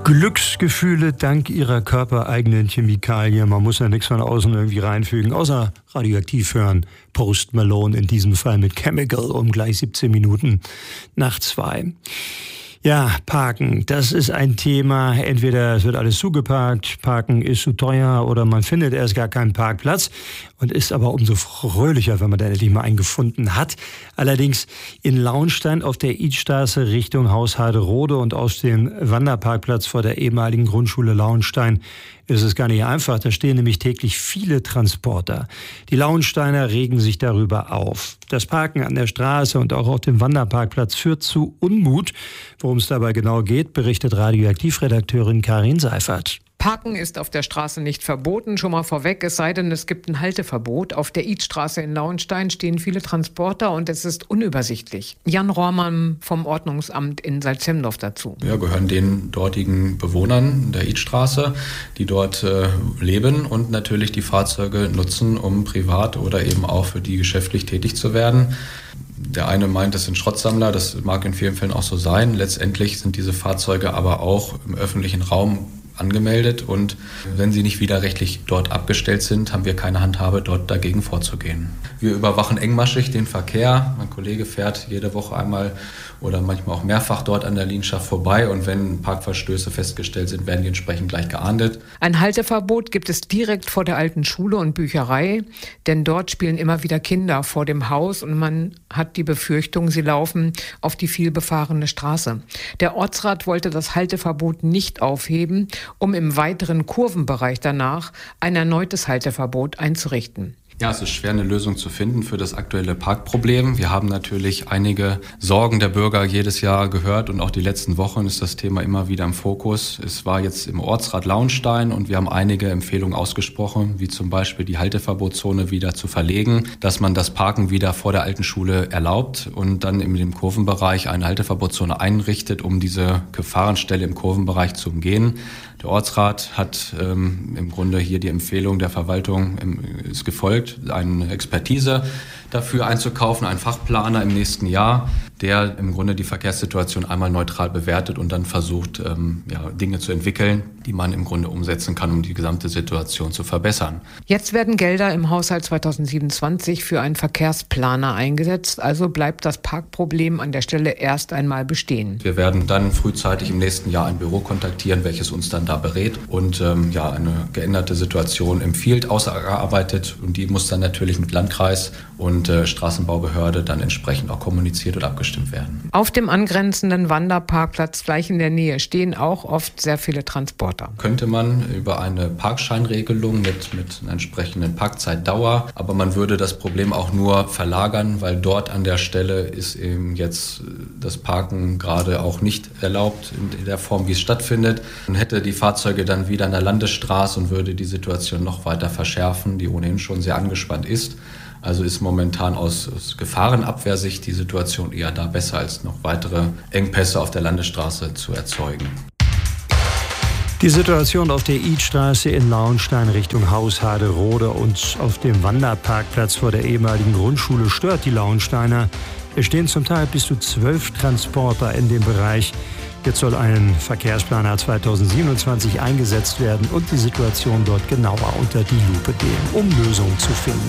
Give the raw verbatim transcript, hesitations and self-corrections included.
Glücksgefühle dank ihrer körpereigenen Chemikalien. Man muss ja nichts von außen irgendwie reinfügen, außer radioaktiv hören. Post Malone in diesem Fall mit Chemical um gleich siebzehn Minuten nach zwei. Ja, Parken, das ist ein Thema. Entweder es wird alles zugeparkt, Parken ist zu teuer oder man findet erst gar keinen Parkplatz und ist aber umso fröhlicher, wenn man dann endlich mal einen gefunden hat. Allerdings in Launstein auf der Idstraße Richtung Haus Haderode und aus dem Wanderparkplatz vor der ehemaligen Grundschule Launstein ist es gar nicht einfach. Da stehen nämlich täglich viele Transporter. Die Launsteiner regen sich darüber auf. Das Parken an der Straße und auch auf dem Wanderparkplatz führt zu Unmut. Worum es dabei genau geht, berichtet Radioaktivredakteurin Karin Seifert. Parken ist auf der Straße nicht verboten, schon mal vorweg, es sei denn, es gibt ein Halteverbot. Auf der Idstraße in Launstein stehen viele Transporter und es ist unübersichtlich. Jan Rohrmann vom Ordnungsamt in Salzhemdorf dazu. Ja, gehören den dortigen Bewohnern der Idstraße, die dort äh, leben und natürlich die Fahrzeuge nutzen, um privat oder eben auch für die geschäftlich tätig zu werden. Der eine meint, das sind Schrottsammler, das mag in vielen Fällen auch so sein. Letztendlich sind diese Fahrzeuge aber auch im öffentlichen Raum angemeldet und wenn sie nicht widerrechtlich dort abgestellt sind, haben wir keine Handhabe, dort dagegen vorzugehen. Wir überwachen engmaschig den Verkehr. Mein Kollege fährt jede Woche einmal oder manchmal auch mehrfach dort an der Linschaft vorbei und wenn Parkverstöße festgestellt sind, werden die entsprechend gleich geahndet. Ein Halteverbot gibt es direkt vor der alten Schule und Bücherei, denn dort spielen immer wieder Kinder vor dem Haus und man hat die Befürchtung, sie laufen auf die vielbefahrene Straße. Der Ortsrat wollte das Halteverbot nicht aufheben, um im weiteren Kurvenbereich danach ein erneutes Halteverbot einzurichten. Ja, es ist schwer, eine Lösung zu finden für das aktuelle Parkproblem. Wir haben natürlich einige Sorgen der Bürger jedes Jahr gehört und auch die letzten Wochen ist das Thema immer wieder im Fokus. Es war jetzt im Ortsrat Launstein und wir haben einige Empfehlungen ausgesprochen, wie zum Beispiel die Halteverbotszone wieder zu verlegen, dass man das Parken wieder vor der alten Schule erlaubt und dann in dem Kurvenbereich eine Halteverbotszone einrichtet, um diese Gefahrenstelle im Kurvenbereich zu umgehen. Der Ortsrat hat ähm, im Grunde hier die Empfehlung der Verwaltung ähm, ist gefolgt, eine Expertise dafür einzukaufen, einen Fachplaner im nächsten Jahr, der im Grunde die Verkehrssituation einmal neutral bewertet und dann versucht, ähm, ja, Dinge zu entwickeln, die man im Grunde umsetzen kann, um die gesamte Situation zu verbessern. Jetzt werden Gelder im Haushalt zweitausendsiebenundzwanzig für einen Verkehrsplaner eingesetzt, also bleibt das Parkproblem an der Stelle erst einmal bestehen. Wir werden dann frühzeitig im nächsten Jahr ein Büro kontaktieren, welches uns dann da berät und ähm, ja, eine geänderte Situation empfiehlt, ausgearbeitet und die muss dann natürlich mit Landkreis und äh, Straßenbaubehörde dann entsprechend auch kommuniziert oder abgestimmt werden. Auf dem angrenzenden Wanderparkplatz gleich in der Nähe stehen auch oft sehr viele Transporter. Könnte man über eine Parkscheinregelung mit, mit einer entsprechenden Parkzeitdauer, aber man würde das Problem auch nur verlagern, weil dort an der Stelle ist eben jetzt das Parken gerade auch nicht erlaubt in der Form, wie es stattfindet. Man hätte die Fahrzeuge dann wieder an der Landesstraße und würde die Situation noch weiter verschärfen, die ohnehin schon sehr angespannt ist. Also ist momentan aus, aus Gefahrenabwehrsicht die Situation eher da besser, als noch weitere Engpässe auf der Landesstraße zu erzeugen. Die Situation auf der Idstraße in Launstein Richtung Haus Haderode und auf dem Wanderparkplatz vor der ehemaligen Grundschule stört die Launsteiner. Es stehen zum Teil bis zu zwölf Transporter in dem Bereich. Jetzt soll ein Verkehrsplaner zweitausendsiebenundzwanzig eingesetzt werden und die Situation dort genauer unter die Lupe nehmen, um Lösungen zu finden.